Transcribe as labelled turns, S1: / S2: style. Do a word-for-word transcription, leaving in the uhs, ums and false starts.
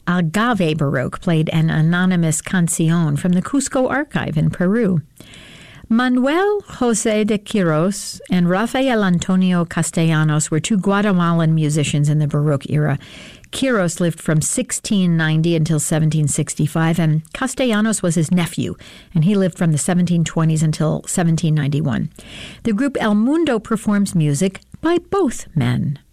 S1: Agave Baroque played an anonymous canción from the Cusco Archive in Peru. Manuel José de Quiros and Rafael Antonio Castellanos were two Guatemalan musicians in the Baroque era. Quiros lived from sixteen ninety until seventeen sixty-five, and Castellanos was his nephew, and he lived from the seventeen twenties until seventeen ninety-one. The group El Mundo performs music by both men.